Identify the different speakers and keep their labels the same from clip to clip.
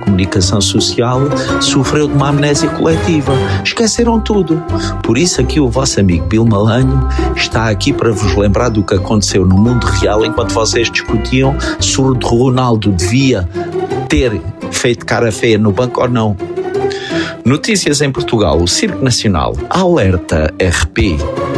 Speaker 1: comunicação social sofreu de uma amnésia coletiva. Esqueceram tudo. Por isso aqui o vosso amigo Bill Malanho está aqui para vos lembrar do que aconteceu no mundo real enquanto vocês discutiam se o Ronaldo devia ter feito cara feia no banco ou não. Notícias em Portugal. O Circo Nacional alerta RP.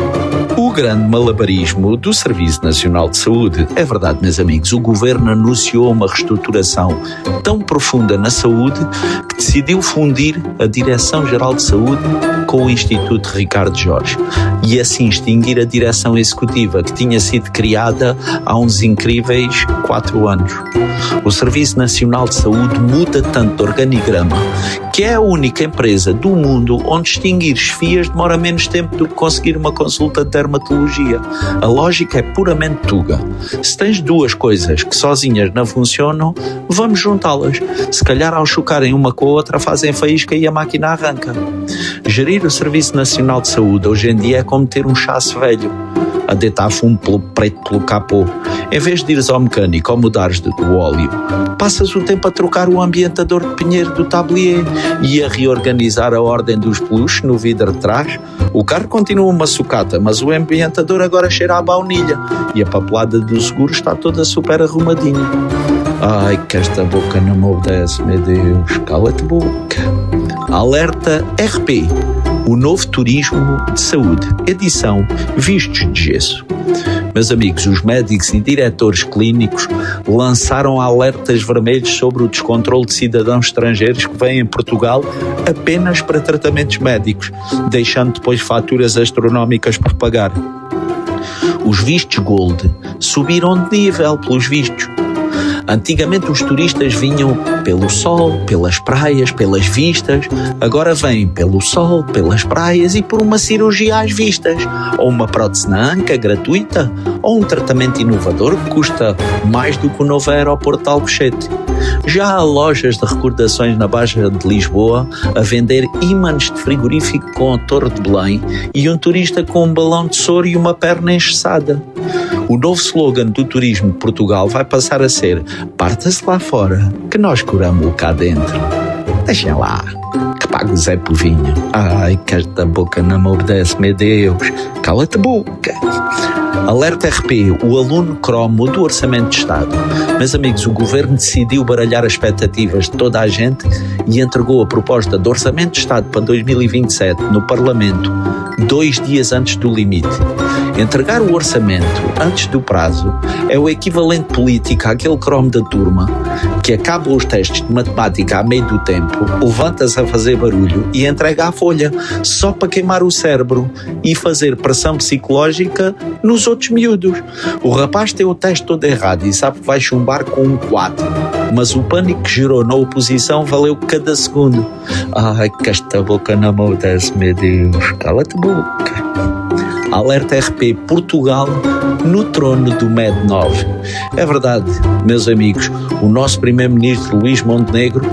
Speaker 1: O grande malabarismo do Serviço Nacional de Saúde. É verdade, meus amigos, o Governo anunciou uma reestruturação tão profunda na saúde que decidiu fundir a Direção-Geral de Saúde com o Instituto Ricardo Jorge e assim extinguir a Direção Executiva, que tinha sido criada há uns incríveis 4 anos. O Serviço Nacional de Saúde muda tanto de organigrama que é a única empresa do mundo onde extinguir chefias demora menos tempo do que conseguir uma consulta de dermatologia. A lógica é puramente tuga. Se tens duas coisas que sozinhas não funcionam, vamos juntá-las. Se calhar ao chocarem uma com a outra fazem faísca e a máquina arranca. Gerir o Serviço Nacional de Saúde hoje em dia é como ter um chasse velho a deitar fumo preto pelo capô. Em vez de ires ao mecânico ou mudares o óleo, passas o tempo a trocar o ambientador de pinheiro do tablier e a reorganizar a ordem dos peluches no vidro de trás. O carro continua uma sucata, mas o ambientador agora cheira a baunilha e a papelada do seguro está toda super arrumadinha. Ai, que esta boca não me obedece, meu Deus, cala-te boca. Alerta RP. O novo turismo de saúde, edição Vistos de Gesso. Meus amigos, os médicos e diretores clínicos lançaram alertas vermelhos sobre o descontrole de cidadãos estrangeiros que vêm em Portugal apenas para tratamentos médicos, deixando depois faturas astronómicas por pagar. Os vistos Gold subiram de nível pelos vistos. Antigamente os turistas vinham pelo sol, pelas praias, pelas vistas. Agora vêm pelo sol, pelas praias e por uma cirurgia às vistas. Ou uma prótese na anca gratuita, ou um tratamento inovador que custa mais do que o novo aeroporto de Alcochete. Já há lojas de recordações na Baixa de Lisboa a vender ímãs de frigorífico com a Torre de Belém e um turista com um balão de soro e uma perna engessada. O novo slogan do turismo de Portugal vai passar a ser: parta-se lá fora, que nós curamos cá dentro. Deixem lá, que paga o Zé Povinho. Ai, que esta boca não me obedece, meu Deus. Cala-te boca. Alerta RP, o aluno cromo do Orçamento de Estado. Meus amigos, o Governo decidiu baralhar as expectativas de toda a gente e entregou a proposta de Orçamento de Estado para 2027 no Parlamento 2 dias antes do limite. Entregar o orçamento antes do prazo é o equivalente político àquele cromo da turma que acaba os testes de matemática a meio do tempo, levanta-se a fazer barulho e entrega a folha só para queimar o cérebro e fazer pressão psicológica nos outros miúdos. O rapaz tem o teste todo errado e sabe que vai chumbar com um 4, mas o pânico que gerou na oposição valeu cada segundo. Ai, que esta boca não me obedece, meu Deus, cala-te boca. Alerta RP, Portugal no trono do MED9. É verdade, meus amigos, o nosso primeiro-ministro Luís Montenegro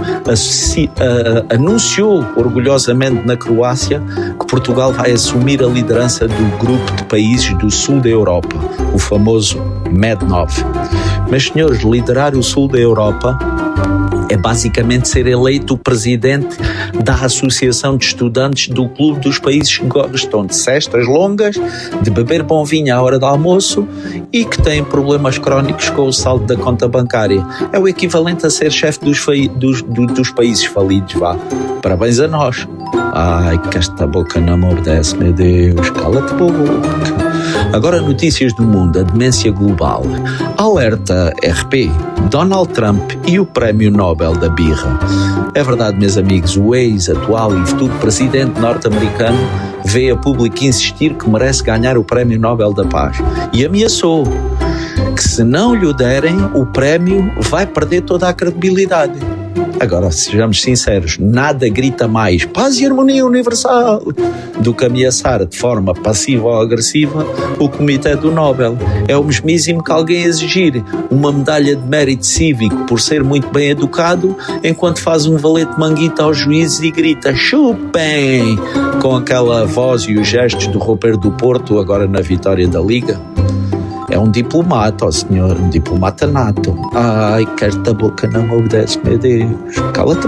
Speaker 1: anunciou orgulhosamente na Croácia que Portugal vai assumir a liderança do grupo de países do sul da Europa, o famoso MED9. Mas, senhores, liderar o sul da Europa é basicamente ser eleito o presidente da Associação de Estudantes do Clube dos Países que gostam de cestas longas, de beber bom vinho à hora do almoço e que têm problemas crónicos com o saldo da conta bancária. É o equivalente a ser chefe dos países falidos, vá. Parabéns a nós. Ai, que esta boca não me obedece, meu Deus, cala-te boca. Agora notícias do mundo, a demência global. Alerta RP, Donald Trump e o Prémio Nobel da Birra. É verdade, meus amigos, o ex-atual e futuro presidente norte-americano vê a público insistir que merece ganhar o Prémio Nobel da Paz e ameaçou que se não lhe o derem, o prémio vai perder toda a credibilidade. Agora, sejamos sinceros, nada grita mais paz e harmonia universal do que ameaçar de forma passiva ou agressiva o Comitê do Nobel. É o mesmíssimo que alguém exigir uma medalha de mérito cívico por ser muito bem educado, enquanto faz um valete manguita aos juízes e grita chupem, com aquela voz e os gestos do roupeiro do Porto agora na vitória da Liga. É um diplomata, ó senhor, um diplomata nato. Ai, que esta boca não me obedece, meu Deus. Cala-te